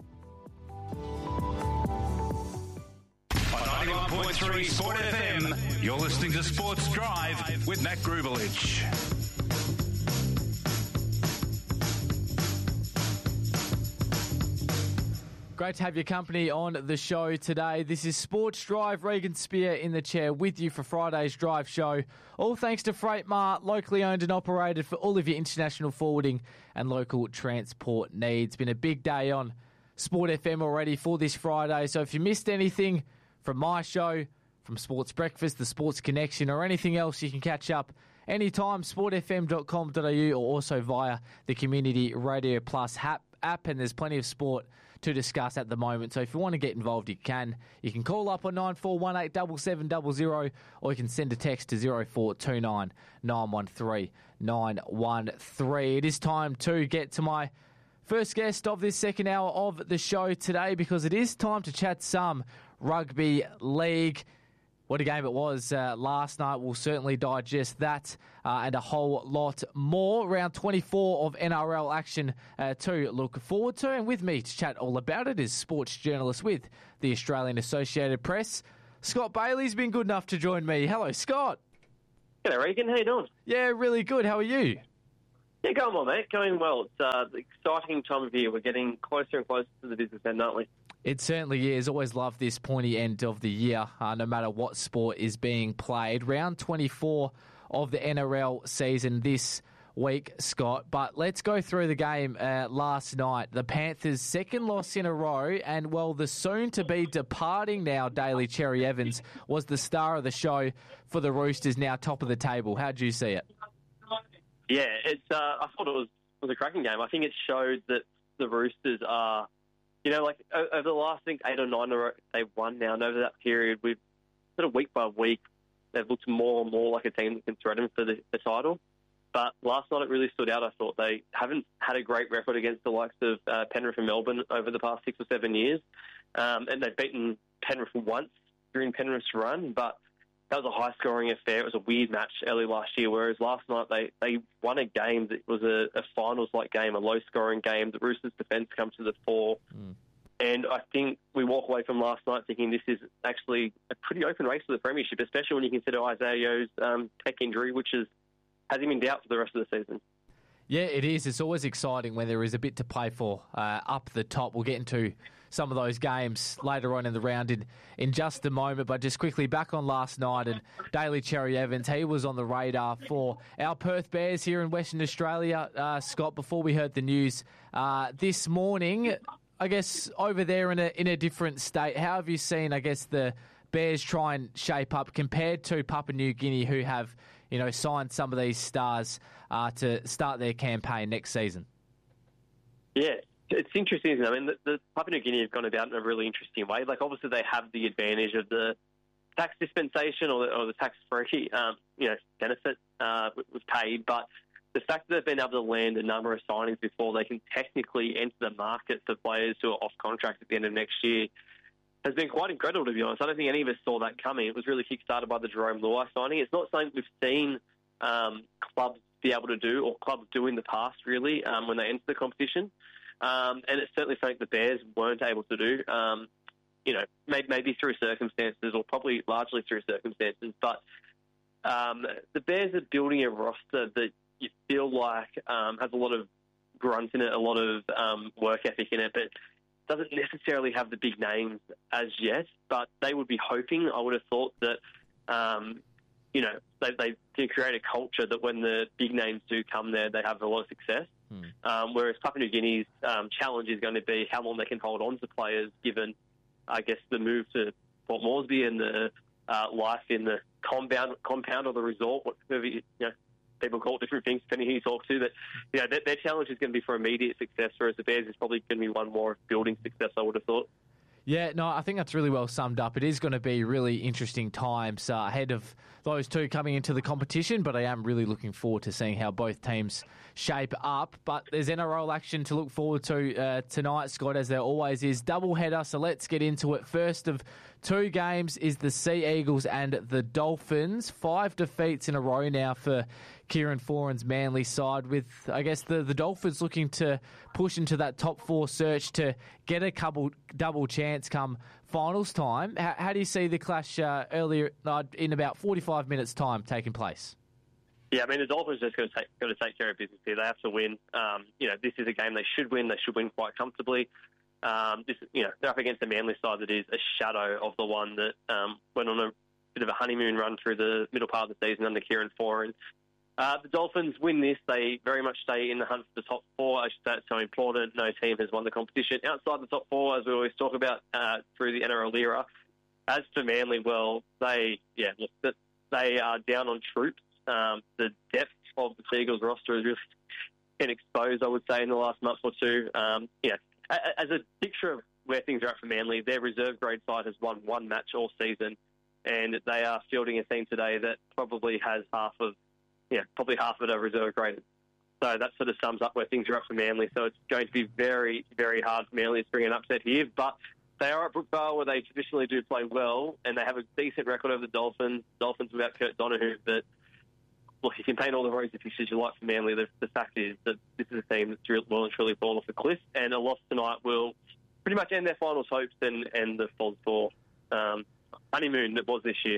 [SPEAKER 12] On ninety-one point three Sport F M, you're listening to Sports Drive with Matt Grubelich.
[SPEAKER 2] Great to have your company on the show today. This is Sports Drive. Regan Spear in the chair with you for Friday's Drive show. All thanks to Freightmart, locally owned and operated for all of your international forwarding and local transport needs. Been a big day on Sport F M already for this Friday. So if you missed anything from my show, from Sports Breakfast, the Sports Connection, or anything else, you can catch up anytime, sport f m dot com dot a u, or also via the Community Radio Plus app. And there's plenty of sport to discuss at the moment. So if you want to get involved, you can. You can call up on nine four one eight seven seven zero zero, or you can send a text to zero four two nine nine one three nine one three. It is time to get to my first guest of this second hour of the show today, because it is time to chat some rugby league. What a game it was uh, last night. We'll certainly digest that uh, and a whole lot more. Round twenty-four of N R L action uh, to look forward to. And with me to chat all about it is sports journalist with the Australian Associated Press, Scott Bailey's been good enough to join me. Hello, Scott.
[SPEAKER 1] G'day, Regan. How you doing?
[SPEAKER 2] Yeah, really good. How are you?
[SPEAKER 1] Yeah, going well, mate. Going well. It's uh, the exciting time of year. We're getting closer and closer to the business end, aren't we?
[SPEAKER 2] It certainly is. Always love this pointy end of the year, uh, no matter what sport is being played. Round twenty-four of the N R L season this week, Scott. But let's go through the game uh, last night. The Panthers' second loss in a row, and, well, the soon-to-be departing now Daly Cherry Evans was the star of the show for the Roosters, now top of the table. How'd you see it?
[SPEAKER 1] Yeah, it's. Uh, I thought it was, was a cracking game. I think it showed that the Roosters are... You know, like, over the last, I think, eight or nine they've won now, and over that period, we've sort of week by week, they've looked more and more like a team that can threaten for the, the title. But last night it really stood out, I thought. They haven't had a great record against the likes of uh, Penrith and Melbourne over the past six or seven years. Um, and they've beaten Penrith once during Penrith's run, but that was a high-scoring affair. It was a weird match early last year, whereas last night they, they won a game that was a, a finals-like game, a low-scoring game. The Roosters' defence come to the fore. Mm. And I think we walk away from last night thinking this is actually a pretty open race for the premiership, especially when you consider Isaiah Yo's um, pec injury, which is, has him in doubt for the rest of the season.
[SPEAKER 2] Yeah, it is. It's always exciting when there is a bit to play for uh, up the top. We'll get into some of those games later on in the round in, in just a moment. But just quickly back on last night, and Daly Cherry Evans, he was on the radar for our Perth Bears here in Western Australia. Uh, Scott, before we heard the news uh, this morning, I guess over there in a in a different state, how have you seen, I guess, the Bears try and shape up compared to Papua New Guinea, who have, you know, signed some of these stars uh, to start their campaign next season? Yeah.
[SPEAKER 1] It's interesting, isn't it? I mean, the, the Papua New Guinea have gone about in a really interesting way. Like, obviously, they have the advantage of the tax dispensation or the, or the tax-free, um, you know, benefit uh, was paid. But the fact that they've been able to land a number of signings before they can technically enter the market for players who are off contract at the end of next year has been quite incredible, to be honest. I don't think any of us saw that coming. It was really kick-started by the Jerome Luai signing. It's not something we've seen um, clubs be able to do or clubs do in the past, really, um, when they enter the competition. Um, and it's certainly something the Bears weren't able to do, um, you know, maybe, maybe through circumstances or probably largely through circumstances. But um, the Bears are building a roster that you feel like um, has a lot of grunt in it, a lot of um, work ethic in it, but doesn't necessarily have the big names as yet. But they would be hoping, I would have thought, that, um, you know, they, they can create a culture that when the big names do come there, they have a lot of success. Um, whereas Papua New Guinea's um, challenge is going to be how long they can hold on to players, given, I guess, the move to Port Moresby and the uh, life in the compound, compound or the resort, whatever you know, people call it different things depending who you talk to. But you know, their, their challenge is going to be for immediate success, whereas the Bears is probably going to be one more of building success, I would have thought.
[SPEAKER 2] Yeah, no, I think that's really well summed up. It is going to be really interesting times uh, ahead of those two coming into the competition, but I am really looking forward to seeing how both teams shape up. But there's N R L action to look forward to uh, tonight, Scott, as there always is. Doubleheader, so let's get into it. First of two games is the Sea Eagles and the Dolphins. Five defeats in a row now for Kieran Foran's Manly side, with, I guess, the, the Dolphins looking to push into that top four search to get a couple double chance come finals time. How, how do you see the clash uh, earlier uh, in about forty-five minutes' time taking place?
[SPEAKER 1] Yeah, I mean, the Dolphins are just going to take, got to take care of business here. They have to win. Um, you know, this is a game they should win. They should win quite comfortably. Um, this, you know, they're up against a Manly side that is a shadow of the one that um, went on a bit of a honeymoon run through the middle part of the season under Kieran Foran. Uh, the Dolphins win this. They very much stay in the hunt for the top four. I should say it's so important. No team has won the competition outside the top four, as we always talk about uh, through the N R L era. As for Manly, well, they yeah, look, they are down on troops. Um, the depth of the Seagulls roster has really been exposed, I would say, in the last month or two. Um, yeah, as a picture of where things are at for Manly, their reserve grade side has won one match all season, and they are fielding a team today that probably has half of Yeah, probably half of it are reserve graded. So that sort of sums up where things are up for Manly. So it's going to be very, very hard for Manly to bring an upset here. But they are at Brookvale where they traditionally do play well, and they have a decent record over the Dolphins. Dolphins without Kurt Donahue, but look, you can paint all the rosy pictures you like for Manly. The, the fact is that this is a team that's really, well and truly fallen off the cliff, and a loss tonight will pretty much end their finals hopes and, and the Foz four um, honeymoon that was this year.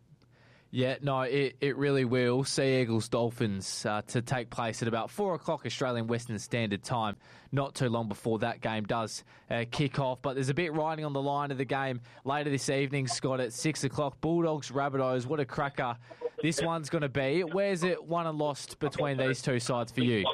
[SPEAKER 2] Yeah, no, it, it really will. Sea Eagles Dolphins uh, to take place at about four o'clock Australian Western Standard Time, not too long before that game does uh, kick off. But there's a bit riding on the line of the game later this evening, Scott, at six o'clock. Bulldogs, Rabbitohs, what a cracker this one's going to be. Where's it won and lost between these two sides for you?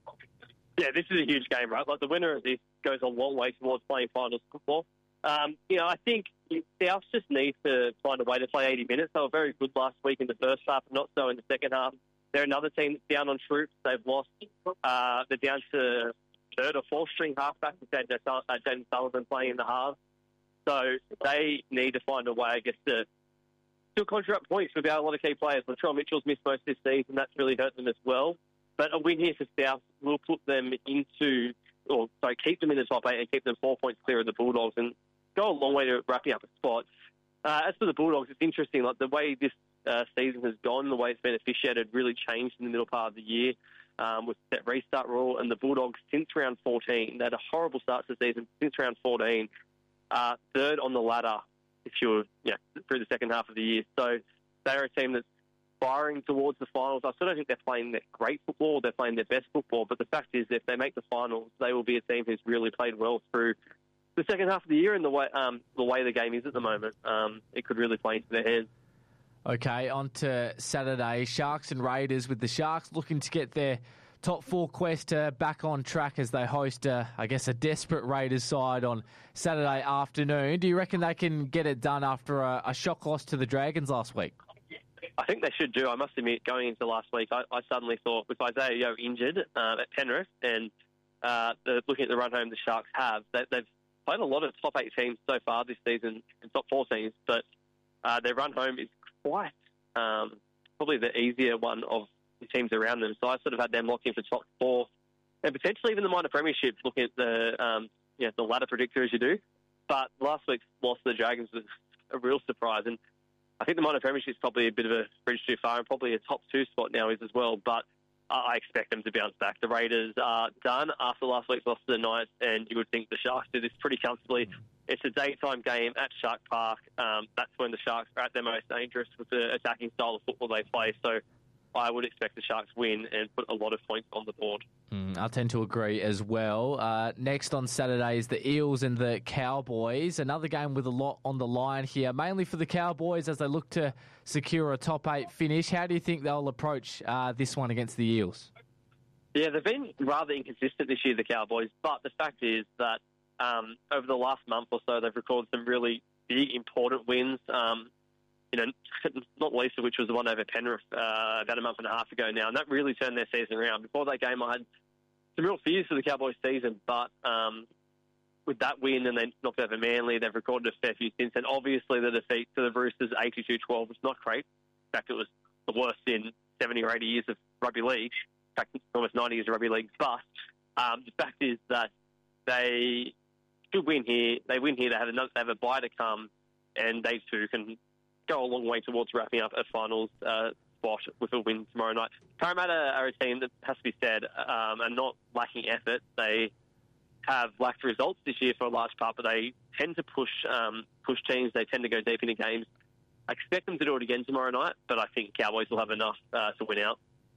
[SPEAKER 1] Yeah, this is a huge game, right? Like, the winner of this goes a long way towards playing finals football. Um, you know, I think South just need to find a way to play eighty minutes. They were very good last week in the first half, not so in the second half. They're another team that's down on troops. They've lost. Uh, they're down to third or fourth string halfback with Jaden Sullivan playing in the halves. So they need to find a way, I guess, to still conjure up points without a lot of key players. Latrell Mitchell's missed most this season. That's really hurt them as well. But a win here for South will put them into, or sorry, keep them in the top eight and keep them four points clear of the Bulldogs and go a long way to wrapping up a spot. Uh, as for the Bulldogs, it's interesting. Like, the way this uh, season has gone, the way it's been officiated, really changed in the middle part of the year um, with that restart rule. And the Bulldogs, since round fourteen, they had a horrible start to the season. Since round fourteen, uh, third on the ladder if you're you know, through the second half of the year. So they're a team that's firing towards the finals. I still don't think they're playing their great football. They're playing their best football. But the fact is, if they make the finals, they will be a team who's really played well through the second half of the year and the way um, the way the game is at the moment. Um, it could really play into their hands.
[SPEAKER 2] Okay, on to Saturday. Sharks and Raiders, with the Sharks looking to get their top four quest uh, back on track as they host, uh, I guess, a desperate Raiders side on Saturday afternoon. Do you reckon they can get it done after a, a shock loss to the Dragons last week?
[SPEAKER 1] I think they should do. I must admit, going into last week, I, I suddenly thought, with Isaiah Yeo injured uh, at Penrith and uh, the, looking at the run home the Sharks have, that they've played a lot of top eight teams so far this season and top four teams, but uh, their run home is quite um, probably the easier one of the teams around them. So I sort of had them locked in for top four and potentially even the minor premierships, looking at the um, you know, the ladder predictor as you do. But last week's loss to the Dragons was a real surprise, and I think the minor premiership is probably a bit of a bridge too far, and probably a top two spot now is as well. But I expect them to bounce back. The Raiders are done after last week's loss to the Knights, and you would think the Sharks do this pretty comfortably. It's a daytime game at Shark Park. Um, that's when the Sharks are at their most dangerous with the attacking style of football they play. So I would expect the Sharks win and put a lot of points on the board.
[SPEAKER 2] Mm, I tend to agree as well. Uh, next on Saturday is the Eels and the Cowboys. Another game with a lot on the line here, mainly for the Cowboys as they look to secure a top eight finish. How do you think they'll approach uh, this one against the Eels?
[SPEAKER 1] Yeah, they've been rather inconsistent this year, the Cowboys, but the fact is that um, over the last month or so, they've recorded some really big, important wins. Um, you know, not least of which was the one over Penrith uh, about a month and a half ago now, and that really turned their season around. Before that game, I had some real fears for the Cowboys season, but um, with that win and then knocked over Manly, they've recorded a fair few since, and obviously the defeat to the Roosters eighty-two twelve was not great. In fact, it was the worst in seventy or eighty years of rugby league. In fact, almost ninety years of rugby league. But um, the fact is that they should win here. They win here. They have, another, they have a bye to come, and they too can go a long way towards wrapping up a finals uh, spot with a win tomorrow night. Parramatta are a team that has to be said um, are not lacking effort. They have lacked results this year for a large part, but they tend to push um, push teams. They tend to go deep into games. I expect them to do it again tomorrow night, but I think Cowboys will have enough uh, to win out.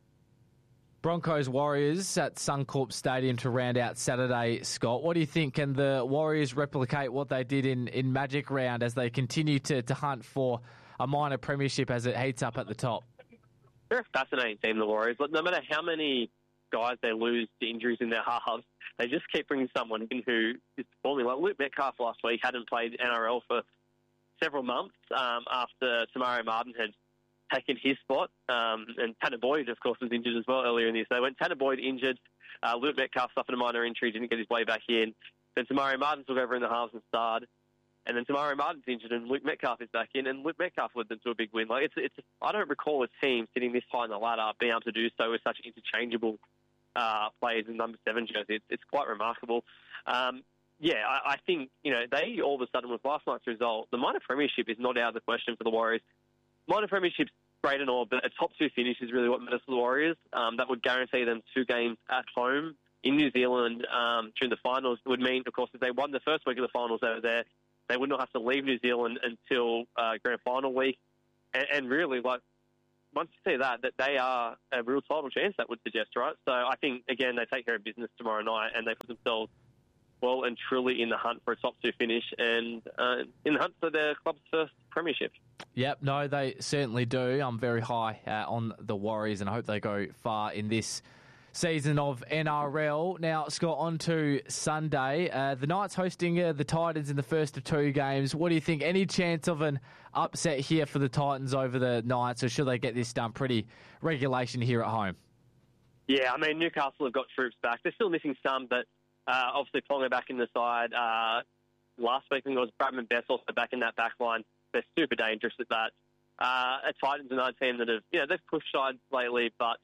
[SPEAKER 2] Broncos Warriors at Suncorp Stadium to round out Saturday, Scott. What do you think? Can the Warriors replicate what they did in, in Magic Round as they continue to, to hunt for a minor premiership as it heats up at the top?
[SPEAKER 1] They're a fascinating team, the Warriors. No matter how many guys they lose to injuries in their halves, they just keep bringing someone in who is performing. Like Luke Metcalf last week hadn't played N R L for several months um, after Tamario Martin had taken his spot. Um, and Tanner Boyd, of course, was injured as well earlier in this. So when Tanner Boyd injured, uh, Luke Metcalf suffered a minor injury, didn't get his way back in. Then Tamario Martin took over in the halves and starred. And then Tamario Martin's injured and Luke Metcalf is back in, and Luke Metcalf led them to a big win. Like it's, it's. I don't recall a team sitting this high in the ladder being able to do so with such interchangeable uh, players in number seven jersey. It's, it's quite remarkable. Um, yeah, I, I think, you know, they all of a sudden, with last night's result, the minor premiership is not out of the question for the Warriors. Minor premiership's great and all, but a top two finish is really what matters for the Warriors. Um, that would guarantee them two games at home in New Zealand um, during the finals. It would mean, of course, if they won the first week of the finals over there, they would not have to leave New Zealand until uh, grand final week. And, and really, like, once you see that, that they are a real title chance, that would suggest, right? So I think, again, they take care of business tomorrow night and they put themselves well and truly in the hunt for a top two finish and uh, in the hunt for their club's first premiership.
[SPEAKER 2] Yep, no, they certainly do. I'm very high uh, on the Warriors and I hope they go far in this season of N R L. Now, Scott, on to Sunday. Uh, the Knights hosting uh, the Titans in the first of two games. What do you think? Any chance of an upset here for the Titans over the Knights, or should they get this done pretty regulation here at home?
[SPEAKER 1] Yeah, I mean, Newcastle have got troops back. They're still missing some, but uh, obviously Ponga back in the side. Uh, last week, I think it was Bradman Best also back in that back line. They're super dangerous at that. Uh, a Titans are another team that have, you know, they've pushed sides lately, but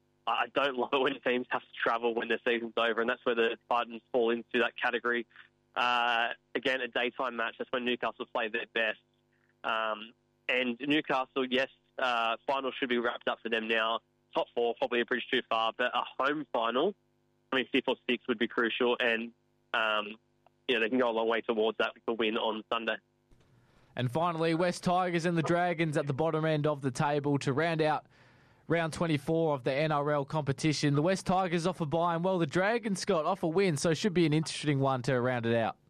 [SPEAKER 1] I don't love it when teams have to travel when their season's over, and that's where the Titans fall into that category. Uh, again, a daytime match, that's when Newcastle play their best. Um, and Newcastle, yes, uh, final should be wrapped up for them now. Top four, probably a bridge too far, but a home final, I mean, fifth or sixth would be crucial, and um, you know, they can go a long way towards that with the win on Sunday.
[SPEAKER 2] And finally, West Tigers and the Dragons at the bottom end of the table to round out round twenty-four of the N R L competition. The West Tigers off a bye, and well, the Dragons, Scott, off a win, so it should be an interesting one to round it out.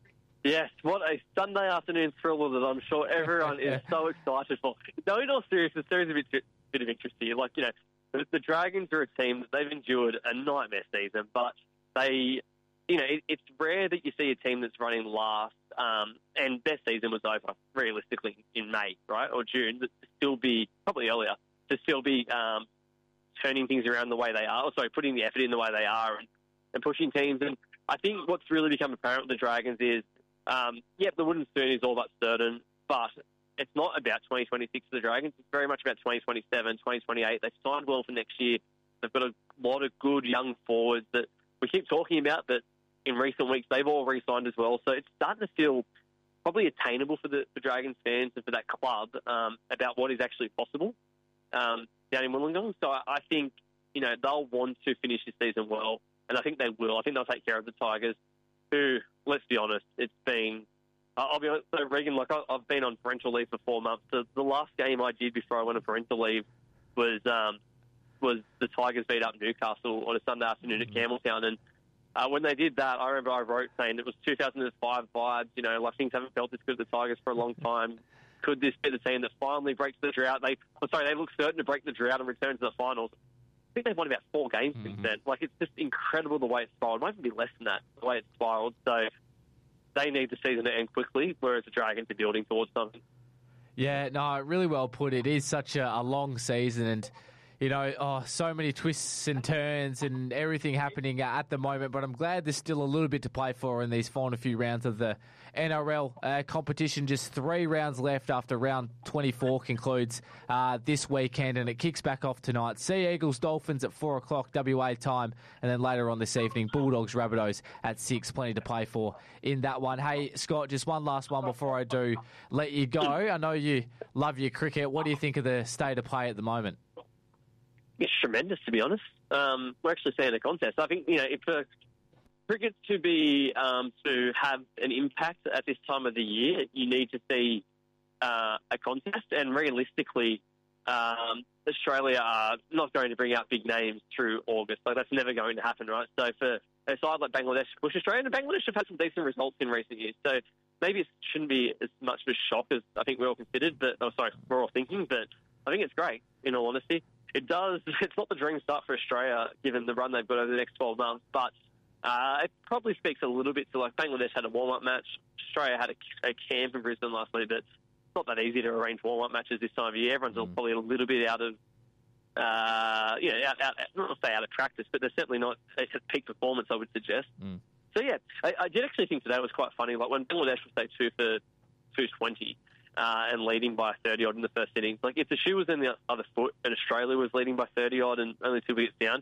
[SPEAKER 1] Yes, what a Sunday afternoon thriller that I'm sure everyone is so excited for. No, in all seriousness, there is a bit, bit of interest here. Like, you know, the, the Dragons are a team that they've endured a nightmare season, but they, you know, it, it's rare that you see a team that's running last, um, and their season was over, realistically, in May, right, or June, to still be, probably earlier, to still be um, turning things around the way they are, or sorry, putting the effort in the way they are and, and pushing teams. And I think what's really become apparent with the Dragons is, um, yep, the wooden spoon is all but certain, but it's not about twenty twenty-six for the Dragons. It's very much about twenty twenty-seven, twenty twenty-eight. They've signed well for next year. They've got a lot of good young forwards that we keep talking about, but in recent weeks they've all re-signed as well. So it's starting to feel probably attainable for the, the Dragons fans and for that club um, about what is actually possible um, down in Wollongong. So I, I think, you know, they'll want to finish this season well, and I think they will. I think they'll take care of the Tigers, who, let's be honest, it's been... I'll be honest, so Regan, like I've been on parental leave for four months. The, the last game I did before I went on parental leave was um, was the Tigers beat up Newcastle on a Sunday afternoon at Campbelltown. And uh, when they did that, I remember I wrote saying it was two thousand five vibes. You know, like things haven't felt this good at the Tigers for a long time. Could this be the team that finally breaks the drought? They, oh, sorry, they look certain to break the drought and return to the finals. I think they've won about four games mm-hmm. since then. Like, it's just incredible the way it's spiraled. It might even be less than that, the way it's spiraled. So they need the season to end quickly, whereas the Dragons are building towards something.
[SPEAKER 2] Yeah, no, really well put. It is such a, a long season, and, you know, oh, so many twists and turns and everything happening at the moment, but I'm glad there's still a little bit to play for in these final few rounds of the N R L uh, competition. Just three rounds left after round twenty-four concludes uh, this weekend, and it kicks back off tonight. Sea Eagles, Dolphins at four o'clock W A time, and then later on this evening, Bulldogs, Rabbitohs at six. Plenty to play for in that one. Hey, Scott, just one last one before I do let you go. I know you love your cricket. What do you think of the state of play at the moment?
[SPEAKER 1] It's tremendous, to be honest. Um, we're actually seeing a contest. I think, you know, if uh, cricket to be um, to have an impact at this time of the year, you need to see uh, a contest. And realistically, um, Australia are not going to bring out big names through August. Like, that's never going to happen, right? So for a side like Bangladesh to push Australia, and Bangladesh have had some decent results in recent years. So maybe it shouldn't be as much of a shock as I think we're all considered, but oh, sorry, we're all thinking. But I think it's great, in all honesty. It does. It's not the dream start for Australia, given the run they've got over the next twelve months, but uh, it probably speaks a little bit to, like, Bangladesh had a warm-up match. Australia had a, a camp in Brisbane last week, but it's not that easy to arrange warm-up matches this time of year. Everyone's mm. probably a little bit out of, uh, you know, out, out, not to say out of practice, but they're certainly not at peak performance, I would suggest.
[SPEAKER 2] Mm.
[SPEAKER 1] So, yeah, I, I did actually think today was quite funny. Like, when Bangladesh was, say, two for two twenty, Uh, and leading by thirty-odd in the first innings. Like, if the shoe was in the other foot and Australia was leading by thirty-odd and only two wickets down,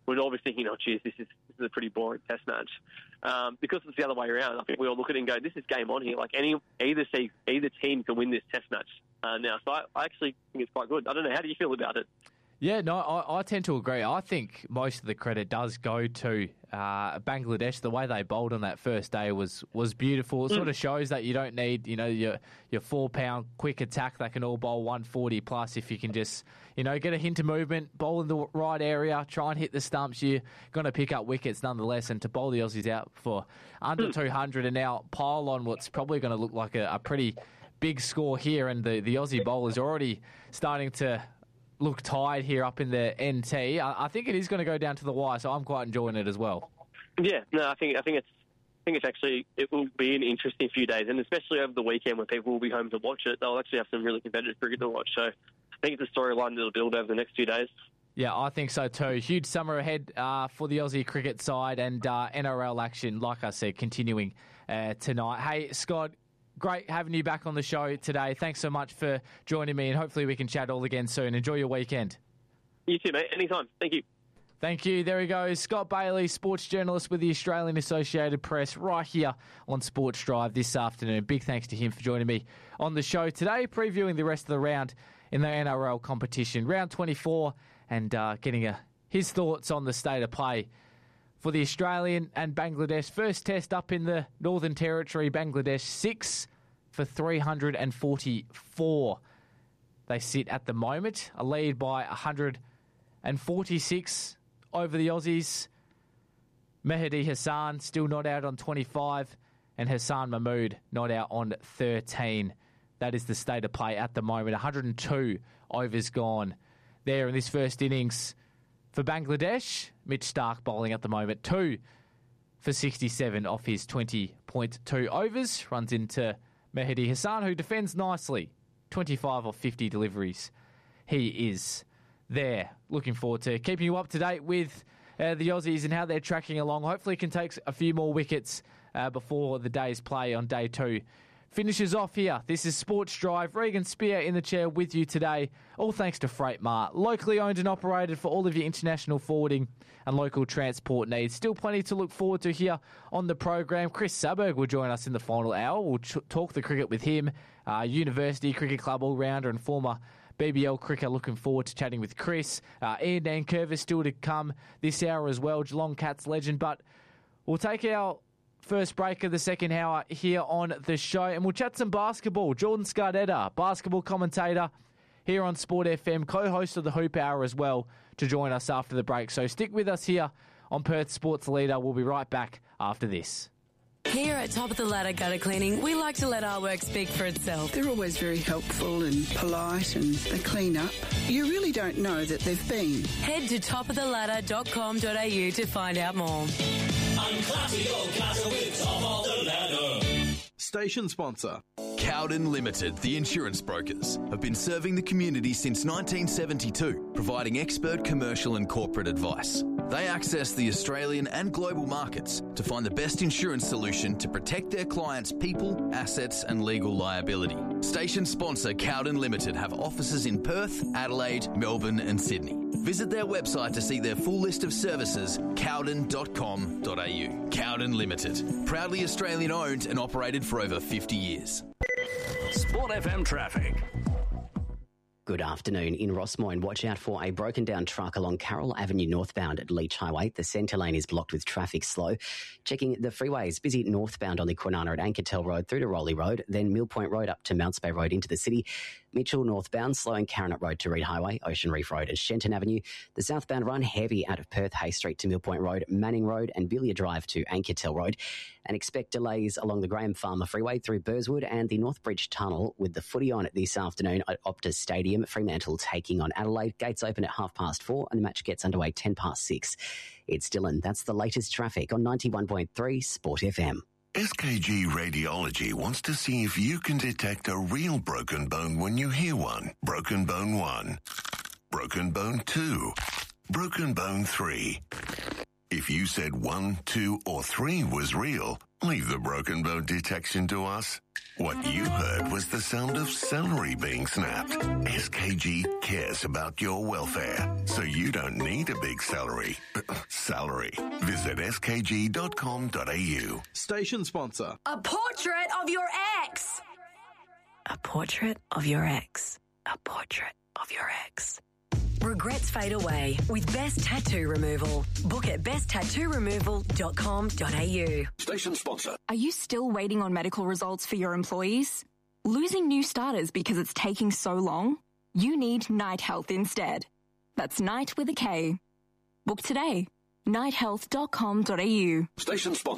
[SPEAKER 1] we're always thinking, oh, geez, this is, this is a pretty boring test match. Um, because it's the other way around, I think we all look at it and go, this is game on here. Like, any either either team can win this test match uh, now. So I, I actually think it's quite good. I don't know. How do you feel about it?
[SPEAKER 2] Yeah, no, I, I tend to agree. I think most of the credit does go to uh, Bangladesh. The way they bowled on that first day was was beautiful. It mm. sort of shows that you don't need, you know, your your four pound quick attack that can all bowl one forty plus. If you can just, you know, get a hint of movement, bowl in the right area, try and hit the stumps, you're going to pick up wickets nonetheless. And to bowl the Aussies out for under mm. two hundred and now pile on what's probably going to look like a, a pretty big score here. And the, the Aussie bowlers are already starting to look tired here up in the N T. I, I think it is going to go down to the wire, so I'm quite enjoying it as well. Yeah, no, I think I think it's I think it's actually it will be an interesting few days, and especially over the weekend when people will be home to watch it, they'll actually have some really competitive cricket to watch. So I think it's a storyline that'll build over the next few days. Yeah, I think so too. Huge summer ahead uh, for the Aussie cricket side, and uh, N R L action, like I said, continuing uh, tonight. Hey, Scott, great having you back on the show today. Thanks so much for joining me, and hopefully we can chat all again soon. Enjoy your weekend. You too, mate. Anytime. Thank you. Thank you. There he goes. Scott Bailey, sports journalist with the Australian Associated Press, right here on Sports Drive this afternoon. Big thanks to him for joining me on the show today, previewing the rest of the round in the N R L competition. Round twenty-four, and uh, getting a, his thoughts on the state of play for the Australian and Bangladesh. First test up in the Northern Territory, Bangladesh six for three hundred forty-four. They sit at the moment, a lead by one hundred forty-six over the Aussies. Mehdi Hassan still not out on twenty-five, and Hassan Mahmood not out on thirteen. That is the state of play at the moment. one hundred two overs gone there in this first innings. For Bangladesh, Mitch Starc bowling at the moment, two for sixty-seven off his twenty point two overs. Runs into Mehdi Hassan, who defends nicely. twenty-five off fifty deliveries. He is there. Looking forward to keeping you up to date with uh, the Aussies and how they're tracking along. Hopefully can take a few more wickets uh, before the day's play on day two finishes off here. This is Sports Drive. Regan Spear in the chair with you today. All thanks to Freight Mart. Locally owned and operated for all of your international forwarding and local transport needs. Still plenty to look forward to here on the program. Chris Saberg will join us in the final hour. We'll ch- talk the cricket with him. Uh, University Cricket Club all-rounder and former B B L cricketer. Looking forward to chatting with Chris. Uh, Ian Nankervis still to come this hour as well. Geelong Cats legend. But we'll take our first break of the second hour here on the show, and we'll chat some basketball. Jordan Scardetta, basketball commentator here on Sport F M, co-host of the Hoop Hour as well, to join us after the break. So stick with us here on Perth Sports Leader. We'll be right back after this.
[SPEAKER 3] Here at Top of the Ladder Gutter Cleaning, we like to let our work speak for itself. They're always very helpful and polite, and they clean up. You really don't know that they've been. Head to top of the ladder dot com dot a u to find out more.
[SPEAKER 5] Unclutter your gutter with Top of the Ladder.
[SPEAKER 8] Station sponsor.
[SPEAKER 9] Cowden Limited, the insurance brokers, have been serving the community since nineteen seventy-two, providing expert commercial and corporate advice. They access the Australian and global markets to find the best insurance solution to protect their clients' people, assets and legal liability. Station sponsor Cowden Limited have offices in Perth, Adelaide, Melbourne and Sydney. Visit their website to see their full list of services, cowden dot com dot a u. Cowden Limited, proudly Australian owned and operated for over fifty years.
[SPEAKER 12] Sport F M traffic.
[SPEAKER 10] Good afternoon. In Rossmoyne, watch out for a broken down truck along Carroll Avenue northbound at Leach Highway. The centre lane is blocked with traffic slow. Checking the freeways, busy northbound on the Kwinana at Ankertel Road through to Rowley Road, then Mill Point Road up to Mounts Bay Road into the city. Mitchell northbound, slowing Caranet Road to Reed Highway, Ocean Reef Road and Shenton Avenue. The southbound run heavy out of Perth Hay Street to Mill Point Road, Manning Road and Billia Drive to Ankertel Road. And expect delays along the Graham Farmer Freeway through Burswood and the Northbridge Tunnel with the footy on this afternoon at Optus Stadium. Fremantle taking on Adelaide. Gates open at half past four and the match gets underway ten past six. It's Dylan. That's the latest traffic on ninety-one point three Sport F M.
[SPEAKER 7] S K G Radiology wants to see if you can detect a real broken bone when you hear one. Broken bone one. Broken bone two. Broken bone three. If you said one, two, or three was real, leave the broken bone detection to us. What you heard was the sound of celery being snapped. S K G cares about your welfare, so you don't need a big salary. Salary. Visit s k g dot com dot a u.
[SPEAKER 8] Station sponsor.
[SPEAKER 6] A portrait of your ex. A portrait of your ex. A portrait of your ex.
[SPEAKER 3] Regrets fade away with Best Tattoo Removal. Book at best tattoo removal dot com dot a u.
[SPEAKER 11] Station sponsor.
[SPEAKER 13] Are you still waiting on medical results for your employees? Losing new starters because it's taking so long? You need Night Health instead. That's Night with a K. Book today. night health dot com dot a u.
[SPEAKER 11] Station sponsor.